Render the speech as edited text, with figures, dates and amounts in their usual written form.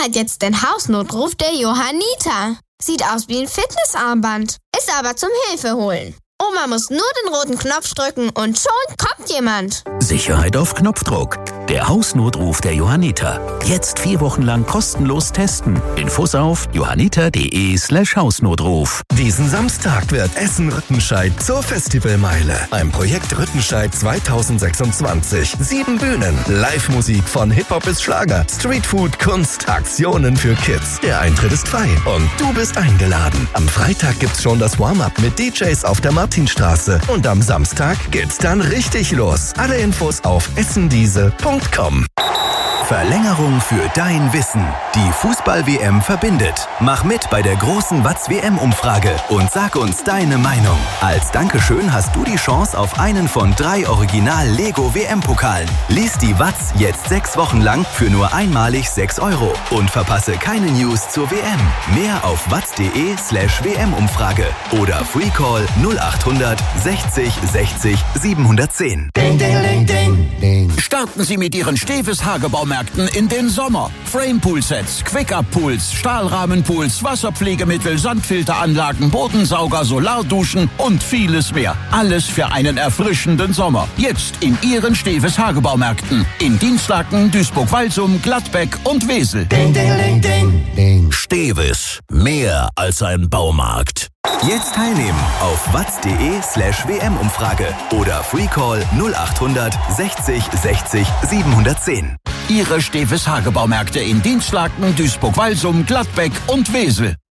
hat jetzt den Hausnotruf der Johanniter. Sieht aus wie ein Fitnessarmband, ist aber zum Hilfeholen. Oma muss nur den roten Knopf drücken und schon kommt jemand. Sicherheit auf Knopfdruck. Der Hausnotruf der Johanniter. Jetzt 4 Wochen lang kostenlos testen. Infos auf johanniter.de/Hausnotruf. Diesen Samstag wird Essen-Rüttenscheid zur Festivalmeile. Ein Projekt Rüttenscheid 2026. 7 Bühnen, Live-Musik von Hip-Hop bis Schlager, Streetfood, Kunst, Aktionen für Kids. Der Eintritt ist frei und du bist eingeladen. Am Freitag gibt's schon das Warm-Up mit DJs auf der Martinstraße. Und am Samstag geht's dann richtig los. Alle Infos auf essendiese.com. Verlängerung für dein Wissen. Die Fußball-WM verbindet. Mach mit bei der großen Watz-WM-Umfrage und sag uns deine Meinung. Als Dankeschön hast du die Chance auf einen von 3 Original-Lego-WM-Pokalen. Lies die Watz jetzt 6 Wochen lang für nur einmalig 6 € und verpasse keine News zur WM. Mehr auf watz.de/WM-Umfrage oder Freecall 0800 60 60 710. Ding, ding, ding, ding, ding. Starten Sie mit Ihren Steves Hagebaumärkten in den Sommer. Frame-Pool-Sets, Quick-Up-Pools, Stahlrahmenpools, Wasserpflegemittel, Sandfilteranlagen, Bodensauger, Solarduschen und vieles mehr. Alles für einen erfrischenden Sommer. Jetzt in Ihren Steves Hagebaumärkten. In Dienstlaken, Duisburg-Walsum, Gladbeck und Wesel. Ding, ding, ding, ding, ding. Steves. Mehr als ein Baumarkt. Jetzt teilnehmen auf watz.de/WM-Umfrage oder Freecall 0800 60 60 710. Ihre Steves Hagebaumärkte in Dienstlaken, Duisburg-Walsum, Gladbeck und Wesel.